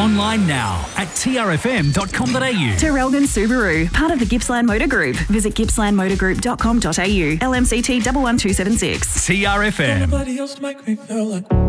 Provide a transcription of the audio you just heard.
Online now at trfm.com.au. Terrelgan Subaru, part of the Gippsland Motor Group. Visit gippslandmotorgroup.com.au. LMCT 11276. TRFM. Nobody else make me feel like